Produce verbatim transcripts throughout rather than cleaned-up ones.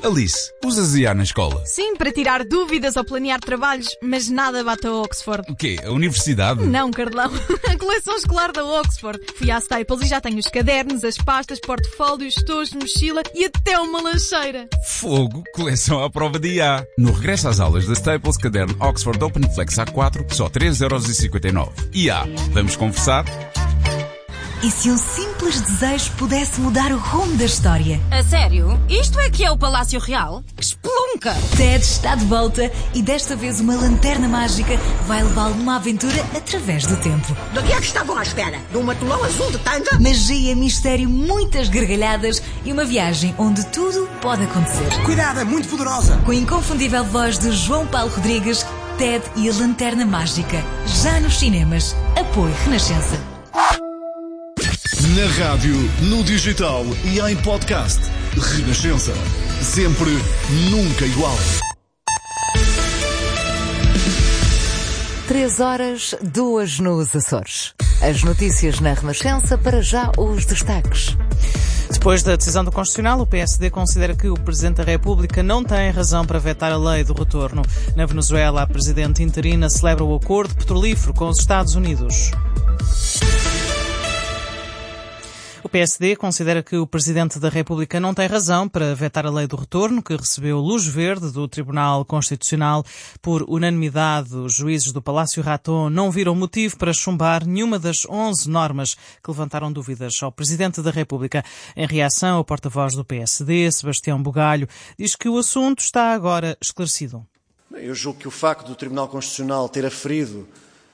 Alice, usas I A na escola? Sim, para tirar dúvidas ou planear trabalhos, mas nada bate a Oxford. O quê? A universidade? Não, Carlão. A coleção escolar da Oxford. Fui à Staples e já tenho os cadernos, as pastas, portfólios, estojos, mochila e até uma lancheira. Fogo, coleção à prova de I A. No regresso às aulas da Staples, caderno Oxford Open Flex A quatro, só três euros e cinquenta e nove. I A, vamos conversar? E se um simples desejo pudesse mudar o rumo da história? A sério? Isto é que é o Palácio Real? Espelunca! Ted está de volta e desta vez uma lanterna mágica vai levá-lo numa aventura através do tempo. Do que é que estavam à espera? De um matulão azul de tanga? Magia, mistério, muitas gargalhadas e uma viagem onde tudo pode acontecer. Cuidado, é muito poderosa! Com a inconfundível voz de João Paulo Rodrigues, Ted e a Lanterna Mágica. Já nos cinemas. Apoio Renascença. Na rádio, no digital e em podcast. Renascença. Sempre, nunca igual. Três horas, duas nos Açores. As notícias na Renascença, para já os destaques. Depois da decisão do Constitucional, o P S D considera que o Presidente da República não tem razão para vetar a lei do retorno. Na Venezuela, a Presidente interina celebra o acordo petrolífero com os Estados Unidos. O P S D considera que o Presidente da República não tem razão para vetar a lei do retorno, que recebeu luz verde do Tribunal Constitucional. Por unanimidade, os juízes do Palácio Raton não viram motivo para chumbar nenhuma das onze normas que levantaram dúvidas ao Presidente da República. Em reação, o porta-voz do P S D, Sebastião Bugalho, diz que o assunto está agora esclarecido. Eu julgo que o facto do Tribunal Constitucional ter aferido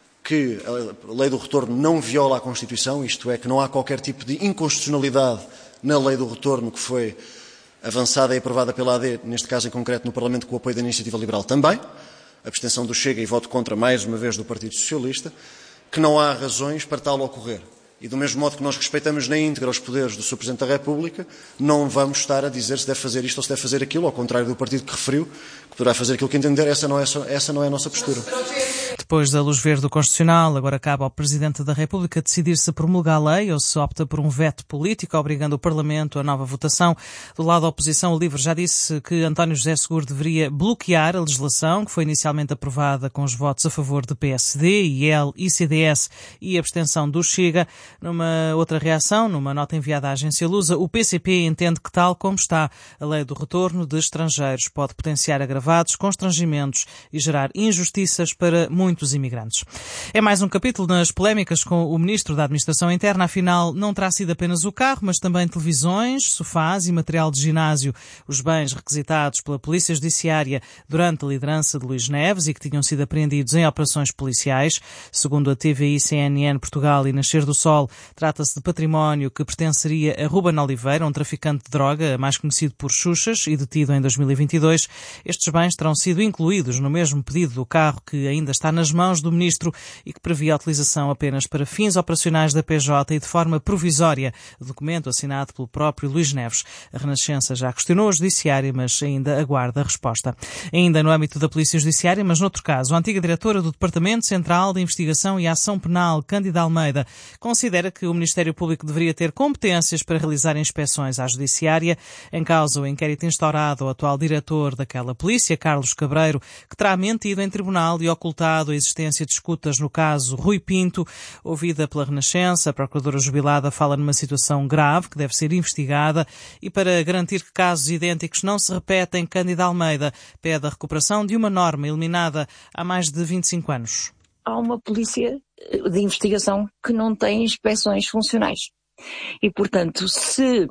que a lei do retorno não viola a Constituição, isto é, que não há qualquer tipo de inconstitucionalidade na lei do retorno que foi avançada e aprovada pela A D, neste caso em concreto no Parlamento com o apoio da Iniciativa Liberal também, abstenção do Chega e voto contra mais uma vez do Partido Socialista, que não há razões para tal ocorrer. E do mesmo modo que nós respeitamos na íntegra os poderes do senhor Presidente da República, não vamos estar a dizer se deve fazer isto ou se deve fazer aquilo, ao contrário do partido que referiu, que poderá fazer aquilo que entender, essa não é, essa não é a nossa postura. Depois da luz verde do Constitucional, agora cabe ao Presidente da República decidir se promulga a lei ou se opta por um veto político, obrigando o Parlamento à nova votação. Do lado da oposição, o LIVRE já disse que António José Seguro deveria bloquear a legislação, que foi inicialmente aprovada com os votos a favor do P S D, I L e C D S e a abstenção do Chega. Numa outra reação, numa nota enviada à agência Lusa, o P C P entende que, tal como está, a lei do retorno de estrangeiros pode potenciar agravados, constrangimentos e gerar injustiças para muitos imigrantes. É mais um capítulo nas polémicas com o Ministro da Administração Interna. Afinal, não terá sido apenas o carro, mas também televisões, sofás e material de ginásio, os bens requisitados pela Polícia Judiciária durante a liderança de Luís Neves e que tinham sido apreendidos em operações policiais. Segundo a T V I, C N N Portugal e Nascer do Sol, trata-se de património que pertenceria a Ruben Oliveira, um traficante de droga, mais conhecido por Xuxas e detido em dois mil e vinte e dois. Estes bens terão sido incluídos no mesmo pedido do carro que ainda está nas mãos do Ministro e que previa a utilização apenas para fins operacionais da P J e de forma provisória, documento assinado pelo próprio Luís Neves. A Renascença já questionou a Judiciária, mas ainda aguarda a resposta. Ainda no âmbito da Polícia Judiciária, mas noutro caso, a antiga diretora do Departamento Central de Investigação e Ação Penal, Cândida Almeida, considera que o Ministério Público deveria ter competências para realizar inspeções à Judiciária. Em causa o inquérito instaurado ao atual diretor daquela polícia, Carlos Cabreiro, que terá mentido em tribunal e ocultado a existência de escutas no caso Rui Pinto. Ouvida pela Renascença, a procuradora jubilada fala numa situação grave que deve ser investigada e, para garantir que casos idênticos não se repetem, Cândida Almeida pede a recuperação de uma norma eliminada há mais de vinte e cinco anos. Há uma polícia de investigação que não tem inspeções funcionais. E, portanto, se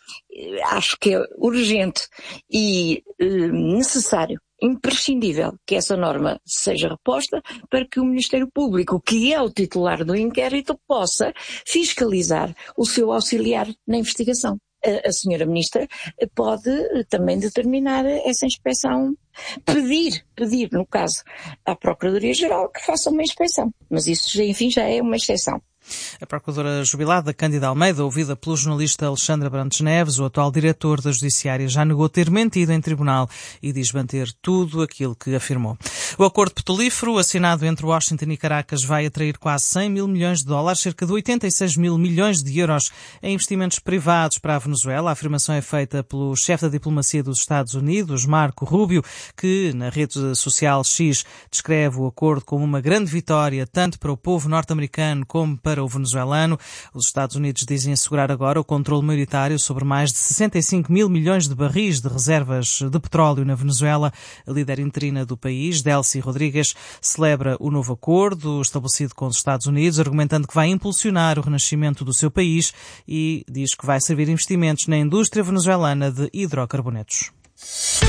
acho que é urgente e eh, necessário, imprescindível que essa norma seja reposta para que o Ministério Público, que é o titular do inquérito, possa fiscalizar o seu auxiliar na investigação. A, a senhora Ministra pode também determinar essa inspeção, pedir, pedir, no caso, à Procuradoria-Geral que faça uma inspeção. Mas isso, enfim, já é uma exceção. A procuradora jubilada Cândida Almeida, ouvida pelo jornalista Alexandre Abrantes Neves, o atual diretor da Judiciária, já negou ter mentido em tribunal e diz manter tudo aquilo que afirmou. O acordo petrolífero assinado entre Washington e Caracas vai atrair quase cem mil milhões de dólares, cerca de oitenta e seis mil milhões de euros em investimentos privados para a Venezuela. A afirmação é feita pelo chefe da diplomacia dos Estados Unidos, Marco Rubio, que na rede social X descreve o acordo como uma grande vitória tanto para o povo norte-americano como para o venezuelano. Os Estados Unidos dizem assegurar agora o controle maioritário sobre mais de sessenta e cinco mil milhões de barris de reservas de petróleo na Venezuela. A líder interina do país, Delcy Rodrigues, celebra o novo acordo estabelecido com os Estados Unidos, argumentando que vai impulsionar o renascimento do seu país e diz que vai servir investimentos na indústria venezuelana de hidrocarbonetos.